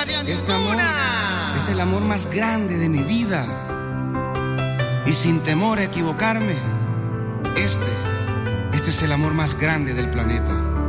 Este amor es el amor más grande de mi vida. Y sin temor a equivocarme, este es el amor más grande del planeta.